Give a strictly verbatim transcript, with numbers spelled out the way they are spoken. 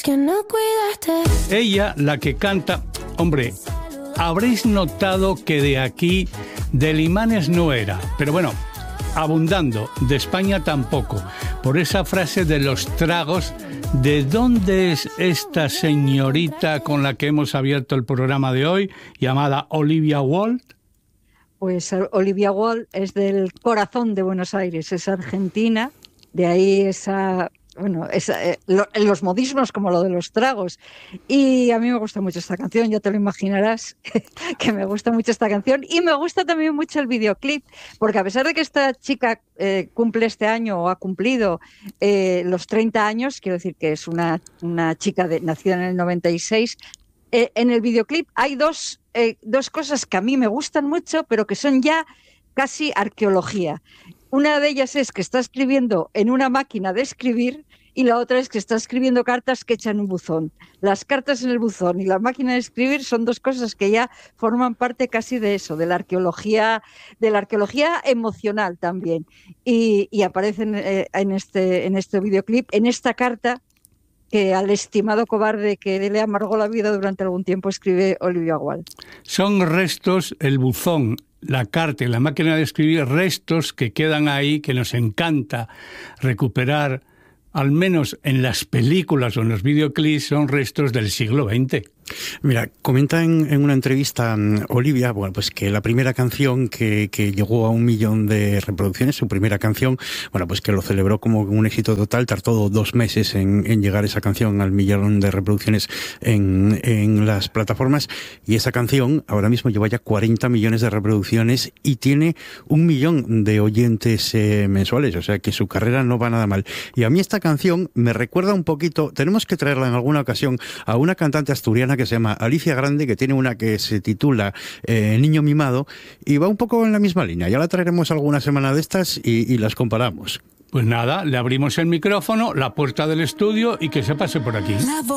que no cuidaste. Ella, la que canta... Hombre, habréis notado que de aquí, de Limanes no era. Pero bueno, abundando, de España tampoco. Por esa frase de los tragos, ¿de dónde es esta señorita con la que hemos abierto el programa de hoy, llamada Olivia Wilde? Pues Olivia Wilde es del corazón de Buenos Aires, es argentina, de ahí esa... Bueno, es, eh, lo, los modismos como lo de los tragos. Y a mí me gusta mucho esta canción, ya te lo imaginarás, que me gusta mucho esta canción. Y me gusta también mucho el videoclip, porque a pesar de que esta chica eh, cumple este año o ha cumplido eh, los treinta años, quiero decir que es una, una chica de, nacida en el noventa y seis, eh, en el videoclip hay dos, eh, dos cosas que a mí me gustan mucho, pero que son ya casi arqueología. Una de ellas es que está escribiendo en una máquina de escribir y la otra es que está escribiendo cartas que echa en un buzón. Las cartas en el buzón y la máquina de escribir son dos cosas que ya forman parte casi de eso, de la arqueología, de la arqueología emocional también. Y, y aparecen eh, en este, en este videoclip, en esta carta que al estimado cobarde que le amargó la vida durante algún tiempo escribe Olivia Wilde. Son restos, el buzón, la carta y la máquina de escribir, restos que quedan ahí, que nos encanta recuperar, al menos en las películas o en los videoclips, son restos del siglo veinte. Mira, comenta en, en una entrevista um, Olivia, bueno, pues que la primera canción que, que llegó a un millón de reproducciones, su primera canción, bueno, pues que lo celebró como un éxito total, tardó dos meses en, en llegar esa canción al millón de reproducciones en, en las plataformas, y esa canción ahora mismo lleva ya cuarenta millones de reproducciones y tiene un millón de oyentes eh, mensuales, o sea que su carrera no va nada mal. Y a mí esta canción me recuerda un poquito, tenemos que traerla en alguna ocasión, a una cantante asturiana que se llama Alicia Grande, que tiene una que se titula eh, Niño Mimado, y va un poco en la misma línea. Ya la traeremos alguna semana de estas y, y las comparamos. Pues nada, le abrimos el micrófono, la puerta del estudio y que se pase por aquí.